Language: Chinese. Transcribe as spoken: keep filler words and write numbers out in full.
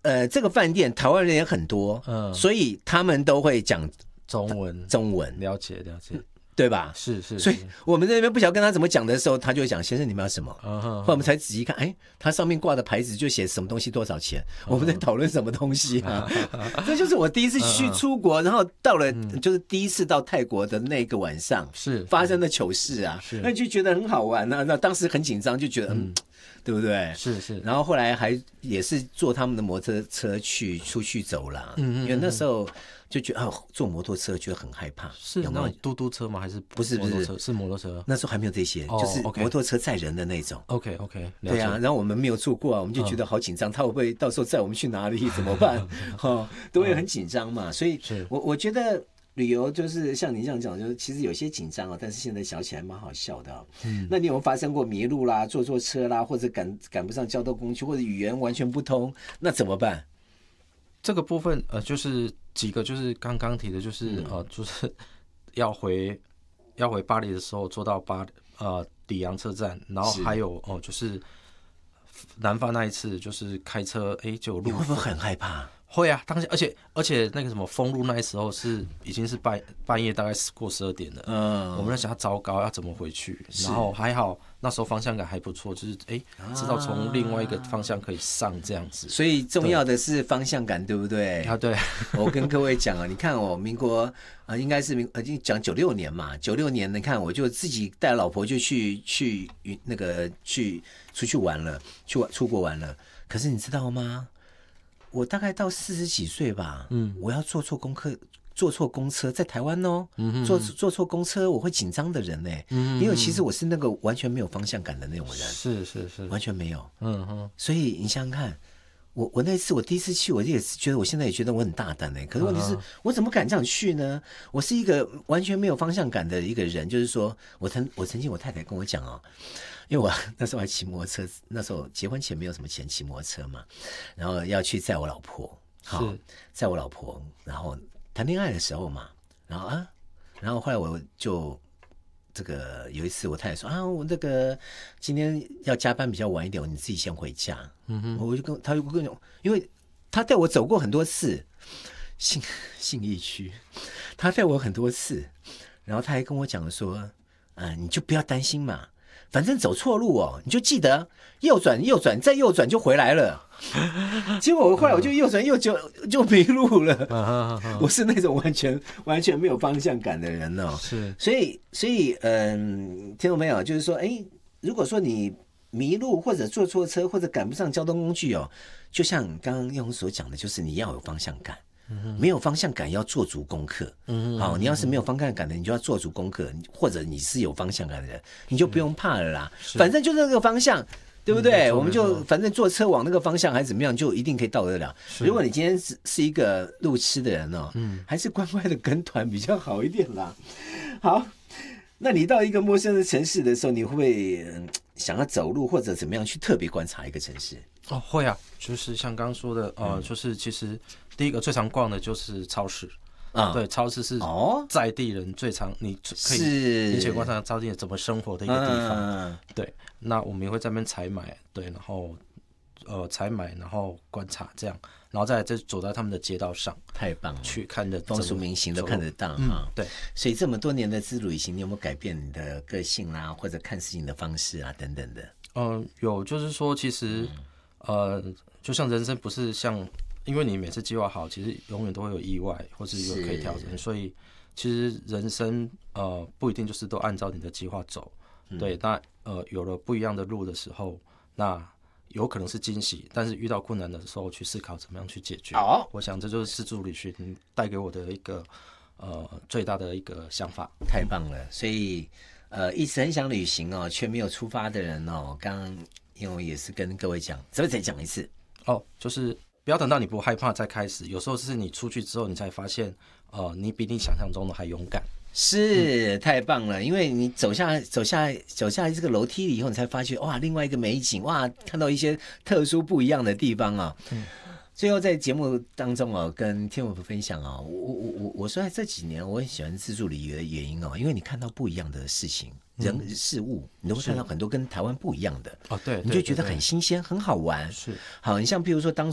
呃，这个饭店台湾人也很多，嗯，所以他们都会讲中文， 中文， 了解了解。 对吧？ 是是， 所以我们在那边不晓得跟他怎么讲的时候，他就会讲：“先生，你们要什么？”嗯、后来我们才仔细看，哎，他上面挂的牌子就写什么东西多少钱，嗯、我们在讨论什么东西啊？这就是我第一次去出国，然后到了、嗯、就是第一次到泰国的那个晚上， 是发生的糗事啊，那就觉得很好玩啊。那当时很紧张，就觉得嗯。嗯对不对？ 是是， 然后后来还也是坐他们的摩托车去出去走廊，嗯嗯嗯，因为那时候就觉得啊，坐摩托车觉得很害怕。 是那种嘟嘟车吗？还是不是不是是摩托车？ 那时候还没有这些，哦、就是摩托车载人的那种。 OK OK， 对啊，然后我们没有坐过啊，我们就觉得好紧张，嗯、他会不会到时候载我们去哪里？怎么办？哦，都会很紧张嘛。所以我我觉得。旅游就是像你这样讲，就是其实有些紧张啊，但是现在想起来蛮好笑的、啊。嗯，那你有没有发生过迷路啦、坐错车啦，或者赶赶不上交通工具，或者语言完全不通，那怎么办？ 这个部分呃，就是几个就是刚刚提的，就是、嗯、呃，就是要回要回巴黎的时候，坐到巴呃里昂车站，然后还有哦、呃，就是南法那一次，就是开车哎就有路， 你会不会很害怕？ 会啊，当时而且而且那个什么封路那时候是已经是半半夜大概过十二点了，嗯，我们在想要糟糕要怎么回去，然后还好那时候方向感还不错，就是哎知道从另外一个方向可以上这样子， 所以重要的是方向感，对不对？ 啊，对， 我跟各位讲啊，你看哦，民国呃应该是民呃讲九六年嘛，九六年你看我就自己带老婆就去去那个去出去玩了，去出国玩了，可是你知道吗？我大概到四十几岁吧，嗯，我要做错功课，坐错公车，在台湾哦，嗯、坐坐错公车，我会紧张的人呢，嗯，因为其实我是那个完全没有方向感的那种人， 是是是， 完全没有，嗯哼，所以你想想看，我我那次我第一次去，我也是觉得我现在也觉得我很大胆呢，可是问题是、嗯、我怎么敢这样去呢？我是一个完全没有方向感的一个人，就是说我曾我曾经我太太跟我讲哦。因为我那时候还骑摩托车，那时候结婚前没有什么钱骑摩托车嘛，然后要去载我老婆，好载我老婆，然后谈恋爱的时候嘛，然后啊，然后后来我就这个有一次我太太说啊，我这个今天要加班比较晚一点，你自己先回家。嗯哼，我就跟他就跟我，因为他带我走过很多次信信义区，他带我很多次，然后他还跟我讲说，啊、呃，你就不要担心嘛。反正走错路哦，你就记得右转右转再右转就回来了。结果我后来我就右转右就就迷路了。我是那种完全完全没有方向感的人哦。 是， 所以所以嗯，听众朋友就是说，哎，如果说你迷路或者坐错车或者赶不上交通工具哦，就像刚刚叶红所讲的，就是你要有方向感。没有方向感要做足功课，嗯，好，你要是没有方向感的，你就要做足功课，或者你是有方向感的人，你就不用怕了啦，反正就是那个方向，对不对？嗯、我们就反正坐车往那个方向还是怎么样，就一定可以到得了。如果你今天是是一个路痴的人哦，嗯，还是乖乖的跟团比较好一点啦。好，那你到一个陌生的城市的时候，你会不会、嗯、想要走路或者怎么样去特别观察一个城市？ 哦，会啊，就是像刚刚说的，呃，嗯、就是其实第一个最常逛的就是超市啊，对，超市是在地人最常你可以明显观察到地人怎么生活的一个地方。嗯、对，那我们也会在那边采买，对，然后呃采买，然后观察这样，然后再再走在他们的街道上， 太棒了， 去看的风俗民情都看得到哈、 嗯。对， 所以这么多年的自助旅行，你有没有改变你的个性啦，或者看事情的方式啊等等的？ 嗯、呃，有，就是说其实。嗯呃，就像人生不是像，因为你每次计划好，其实永远都会有意外，或是有可以调整，所以其实人生呃不一定就是都按照你的计划走，嗯、对，那呃有了不一样的路的时候，那有可能是惊喜，但是遇到困难的时候去思考怎么样去解决。 好， 我想这就是自助旅行带给我的一个呃最大的一个想法。 太棒了，所以呃一直很想旅行哦，却没有出发的人哦，刚刚。因为我也是跟各位讲，这边再讲一次哦，就是不要等到你不害怕再开始，有时候是你出去之后，你才发现，呃，你比你想象中的还勇敢。 是、嗯、太棒了，因为你走下走下走下这个楼梯以后，你才发现哇，另外一个美景，哇，看到一些特殊不一样的地方啊。嗯，最后在节目当中哦，跟听众分享哦，我我我我说在这几年我很喜欢自助旅游的原因哦，因为你看到不一样的事情。人事物，你都会看到很多跟台湾不一样的哦，对， 你就觉得很新鲜，很好玩。 是， 好，你像譬如说当